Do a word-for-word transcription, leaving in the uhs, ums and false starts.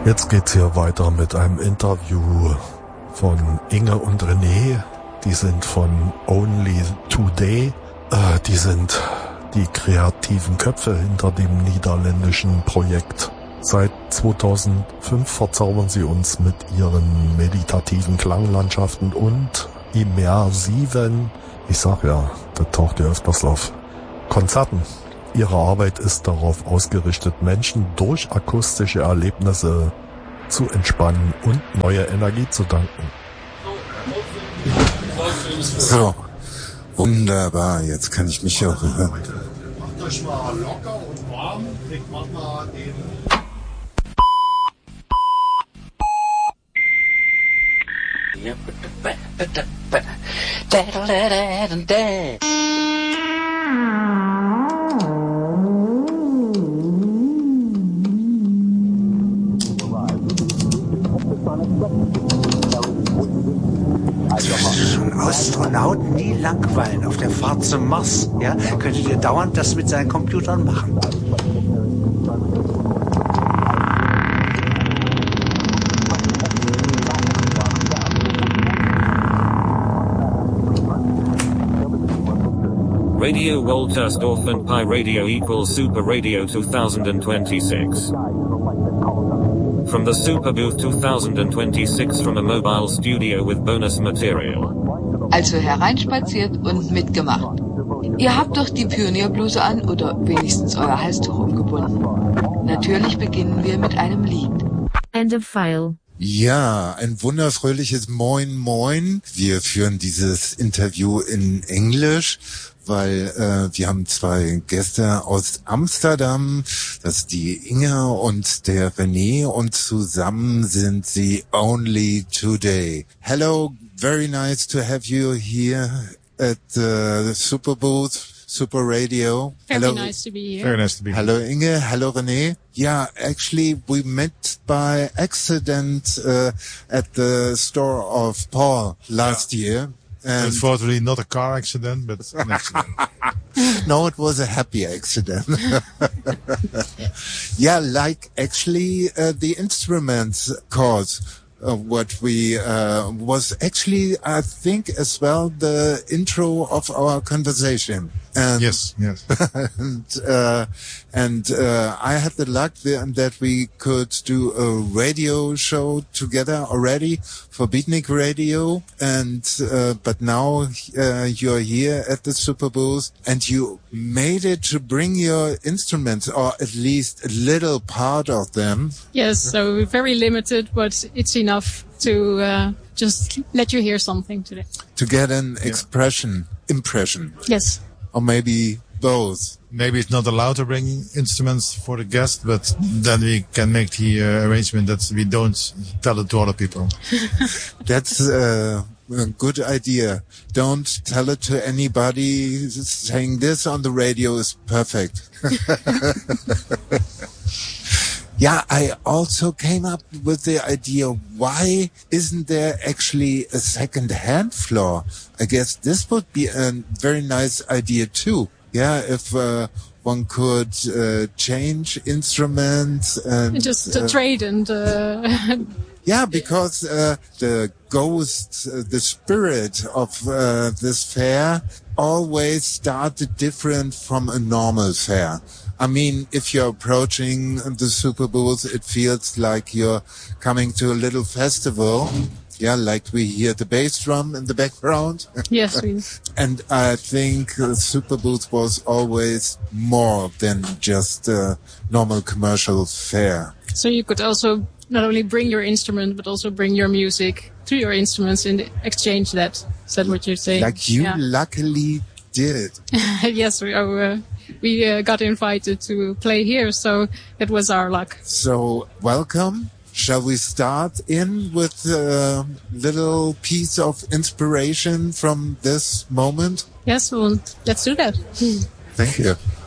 Jetzt geht's hier weiter mit einem Interview von Inge und René. Die sind von Only Today. Äh, die sind die kreativen Köpfe hinter dem niederländischen Projekt. Seit zweitausendfünf verzaubern sie uns mit ihren meditativen Klanglandschaften und immersiven, ich sag ja, das taucht ja öfters auf, Konzerten. Ihre Arbeit ist darauf ausgerichtet, Menschen durch akustische Erlebnisse zu entspannen und neue Energie zu danken. So, wunderbar, jetzt kann ich mich auch hören. Macht euch mal locker und warm, kriegt mal den... Schon Astronauten nie langweilen auf der Fahrt zum Mars. Ja, könntet ihr dauernd das mit seinen Computern machen. Radio Woltersdorf and Pi Radio equals Super Radio twenty twenty-six. From the Super Booth twenty twenty-six from a mobile studio with bonus material. Also hereinspaziert und mitgemacht. Ihr habt doch die Pionierbluse an oder wenigstens euer Halstuch umgebunden. Natürlich beginnen wir mit einem Lied. End of file. Ja, ein wunderfröhliches Moin Moin. Wir führen dieses Interview in Englisch, weil äh, wir haben zwei Gäste aus Amsterdam, das ist die Inge und der René, und zusammen sind sie Only Today. Hello, very nice to have you here at the Super Booth, Super Radio. Very Hello. nice to be here. Very nice to be here. Hello Inge, hello René. Yeah, actually we met by accident uh, at the store of Paul last yeah. year. And unfortunately not a car accident, but an accident. No, it was a happy accident. Yeah, like actually uh, the instruments cause uh, what we uh, was actually, I think, as well the intro of our conversation. And, yes, yes. and uh, and uh, I had the luck that we could do a radio show together already for Beatnik Radio, and uh, but now uh, you're here at the Super Booth, and you made it to bring your instruments, or at least a little part of them. Yes, so we're very limited, but it's enough to uh, just let you hear something today. To get an yeah. expression, impression. Yes. Or maybe both. Maybe it's not allowed to bring instruments for the guest, but then we can make the uh, arrangement that we don't tell it to other people. That's uh, a good idea. Don't tell it to anybody. Saying this on the radio is perfect. Yeah, I also came up with the idea, why isn't there actually a second-hand floor? I guess this would be a very nice idea too. Yeah, if uh, one could uh, change instruments and just uh, trade and uh, yeah, because uh, the ghost, uh, the spirit of uh, this fair always started different from a normal fair. I mean, if you're approaching the Super Booth, it feels like you're coming to a little festival. Yeah, like we hear the bass drum in the background. Yes, we. And I think the Super Booth was always more than just a normal commercial fair. So you could also not only bring your instrument, but also bring your music to your instruments and exchange that. Is that what you're saying? Like you yeah. luckily did. Yes, we are. Uh, We uh, got invited to play here, so it was our luck. So, welcome. Shall we start in with a little piece of inspiration from this moment? Yes, well, let's do that. Thank you.